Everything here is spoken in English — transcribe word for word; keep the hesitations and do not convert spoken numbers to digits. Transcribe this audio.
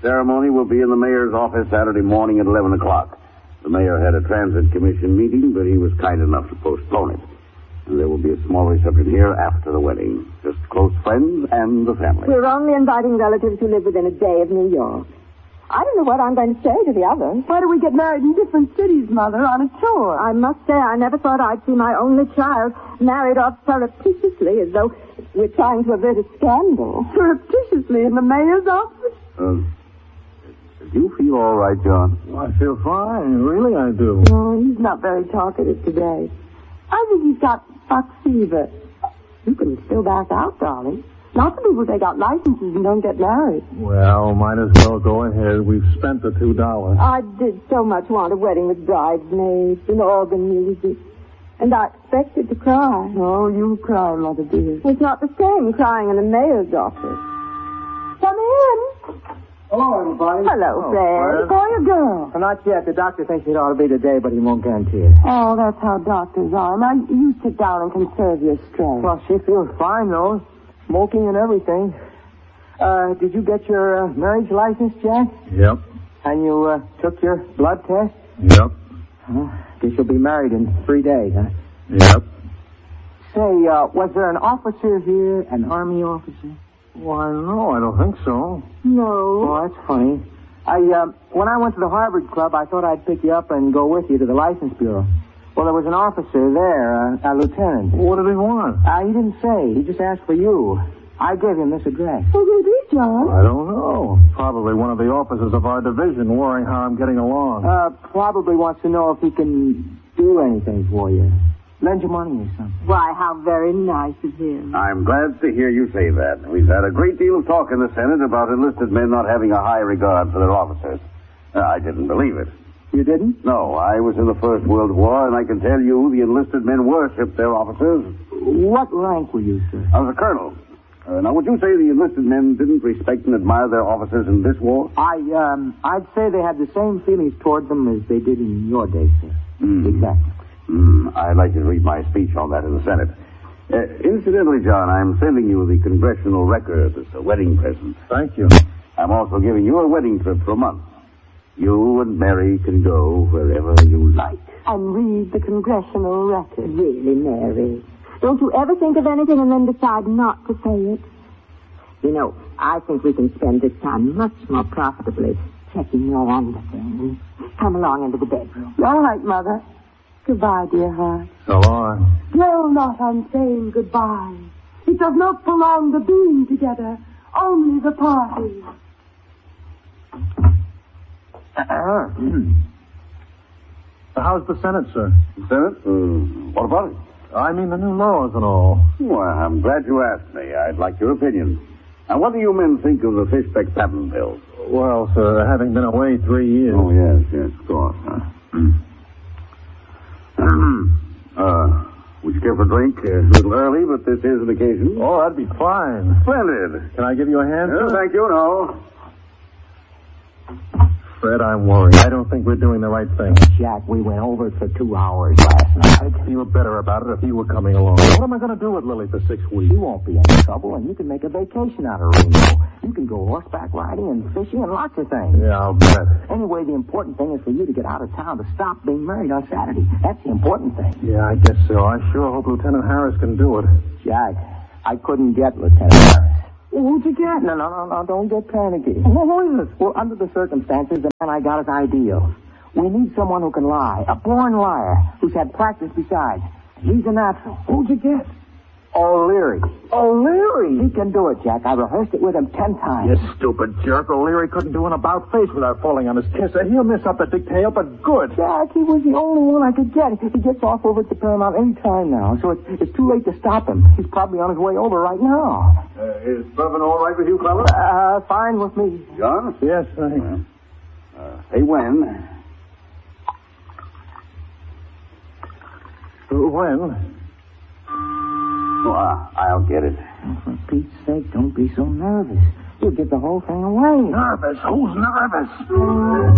ceremony will be in the mayor's office Saturday morning at eleven o'clock. The mayor had a transit commission meeting, but he was kind enough to postpone it. And there will be a small reception here after the wedding. Just close friends and the family. We're only inviting relatives who live within a day of New York. I don't know what I'm going to say to the others. Why do we get married in different cities, Mother, on a tour? I must say I never thought I'd see my only child married off surreptitiously as though we're trying to avert a scandal. Surreptitiously in the mayor's office? Uh, do you feel all right, John? I feel fine. Really, I do. Oh, he's not very talkative today. I think he's got buck fever. You can still back out, darling. Lots of people take out licenses and don't get married. Well, might as well go ahead. We've spent the two dollars. I did so much want a wedding with bridesmaids and organ music. And I expected to cry. Oh, you cry, Mother dear. It's not the same crying in the mayor's office. Come in. Hello, everybody. Hello, oh, Fred. Boy or girl? Well, not yet. The doctor thinks it ought to be today, but he won't guarantee it. Oh, that's how doctors are. Now, you sit down and conserve your strength. Well, she feels fine, though. Smoking and everything. Uh, did you get your uh, marriage license, Jack? Yep. And you uh, took your blood test? Yep. Huh? Guess you'll be married in three days, huh? Yep. Say, uh, was there an officer here, an army officer? Why, no, I don't think so. No. Oh, that's funny. I, uh, when I went to the Harvard Club, I thought I'd pick you up and go with you to the license bureau. Well, there was an officer there, uh, a lieutenant. What did he want? Uh, he didn't say. He just asked for you. I gave him this address. Who did he, John? I don't know. Probably one of the officers of our division worrying how I'm getting along. Uh, probably wants to know if he can do anything for you. Lend you money or something. Why, how very nice of him. I'm glad to hear you say that. We've had a great deal of talk in the Senate about enlisted men not having a high regard for their officers. Uh, I didn't believe it. You didn't? No, I was in the First World War, and I can tell you the enlisted men worshipped their officers. What rank were you, sir? I was a colonel. Uh, now, would you say the enlisted men didn't respect and admire their officers in this war? I, um, I'd say they had the same feelings toward them as they did in your day, sir. Mm. Exactly. Mm, I'd like you to read my speech on that in the Senate. Uh, incidentally, John, I'm sending you the congressional record as a wedding present. Thank you. I'm also giving you a wedding trip for a month. You and Mary can go wherever you like. And read the congressional record. Really, Mary. Don't you ever think of anything and then decide not to say it? You know, I think we can spend this time much more profitably checking your understanding. Come along into the bedroom. All right, Mother. Goodbye, dear heart. So long. Dwell not on saying goodbye. It does not prolong the being together, only the parting. Uh, How's the Senate, sir? Senate? Uh, what about it? I mean the new laws and all. Well, I'm glad you asked me. I'd like your opinion. Now, what do you men think of the Fishbeck patent bill? Well, sir, having been away three years... Oh, yes, yes, of course. Huh? uh, would you care for a drink? Uh, a little early, but this is an occasion. Oh, that'd be fine. Splendid. Can I give you a hand, Uh, sir? thank you, no. Fred, I'm worried. I don't think we're doing the right thing. Jack, we went over it for two hours last night. You were better about it if you were coming along. What am I going to do with Lily for six weeks? You won't be in trouble, and you can make a vacation out of Reno. You can go horseback riding and fishing and lots of things. Yeah, I'll bet. Anyway, the important thing is for you to get out of town to stop being married on Saturday. That's the important thing. Yeah, I guess so. I sure hope Lieutenant Harris can do it. Jack, I couldn't get Lieutenant Harris. Who'd you get? No, no, no, no, don't get panicky. Who is it? Well, under the circumstances, the man I got is ideal. We need someone who can lie, a born liar, who's had practice besides. He's a natural. Who'd you get? O'Leary. O'Leary? He can do it, Jack. I rehearsed it with him ten times. You stupid jerk. O'Leary couldn't do an about-face without falling on his kisser. He'll miss up the detail, but good. Jack, he was the only one I could get. He gets off over at the Paramount any time now, so it's, it's too late to stop him. He's probably on his way over right now. Uh, is bourbon all right with you, Clever? Uh, fine with me. John? Yes, I... Uh, say when. When? Oh, uh, I'll get it. Oh, for Pete's sake, don't be so nervous. You'll give the whole thing away. Nervous? Who's nervous?